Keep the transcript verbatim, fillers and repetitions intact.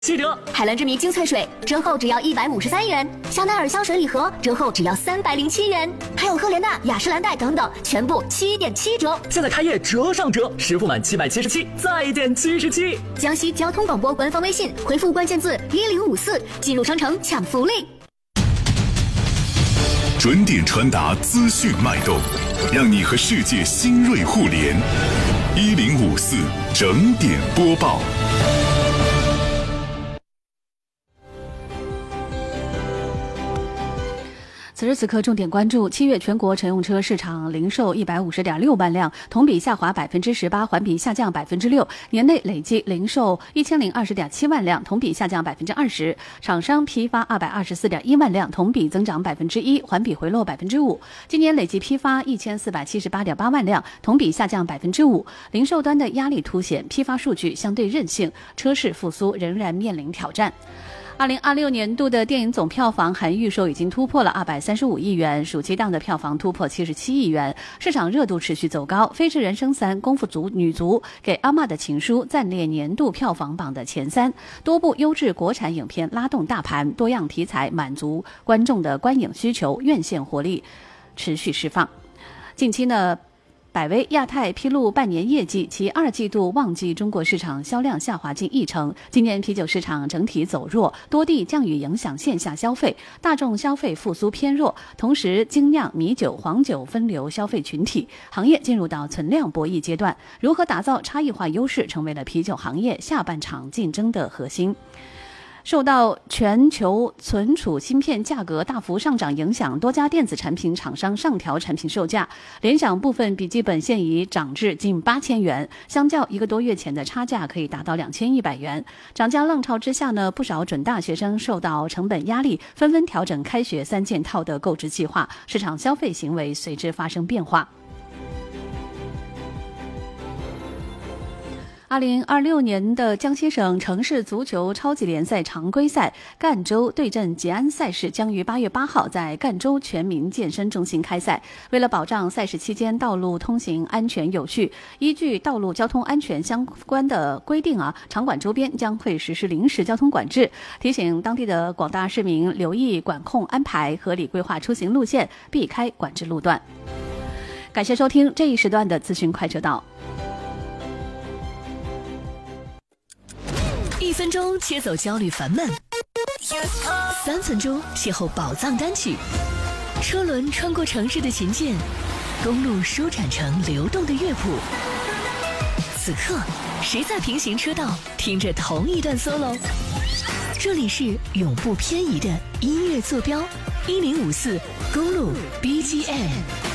七折。 海蓝之谜精粹水折后只要一百五十三元，香奈儿香水礼盒折后只要三百零七元，还有赫莲娜、雅诗兰黛等等，全部七点七折。 现在开业折上折，实付满七百七十七，再减七十七。 江西交通广播官方微信回复关键字一零五四，进入商城抢福利。 准点传达资讯脉动，让你和世界新锐互联。一零五四整点播报。 此时此刻，重点关注七月全国乘用车市场零售一百五十点六万辆，同比下滑百分之十八，环比下降百分之六。年内累计零售一千零二十点七万辆，同比下降百分之二十。厂商批发二百二十四点一万辆，同比增长百分之一，环比回落百分之五。今年累计批发一千四百七十八点八万辆，同比下降百分之五。零售端的压力凸显，批发数据相对韧性，车市复苏仍然面临挑战。二零二六年度的电影总票房含预售已经突破了二百三十五亿元，暑期档的票房突破七十七亿元，市场热度持续走高。《飞驰人生三》、《功夫族女足》、《给阿嬷的情书》暂列年度票房榜的前三。多部优质国产影片拉动大盘，多样题材满足观众的观影需求，院线活力持续释放。近期呢，百威亚太披露半年业绩，其二季度旺季中国市场销量下滑近一成。今年啤酒市场整体走弱，多地降雨影响线下消费，大众消费复苏偏弱。同时，精酿、米酒、黄酒分流消费群体，行业进入到存量博弈阶段。如何打造差异化优势，成为了啤酒行业下半场竞争的核心。受到全球存储芯片价格大幅上涨影响，多家电子产品厂商上调产品售价。联想部分笔记本现已涨至近八千元，相较一个多月前的差价可以达到两千一百元。涨价浪潮之下呢，不少准大学生受到成本压力，纷纷调整开学三件套的购置计划，市场消费行为随之发生变化。二零二六年的江西省城市足球超级联赛常规赛赣州对阵吉安赛事将于八月八号在赣州全民健身中心开赛。为了保障赛事期间道路通行安全有序，依据道路交通安全相关的规定啊，场馆周边将会实施临时交通管制，提醒当地的广大市民留意管控安排，合理规划出行路线，避开管制路段。感谢收听这一时段的资讯快车道。 一分钟切走焦虑烦闷，三分钟邂逅宝藏单曲，车轮穿过城市的琴键，公路舒展成流动的乐谱。此刻，谁在平行车道听着同一段 solo？ 这里是永不偏移的音乐坐标，一零五四公路 B G M。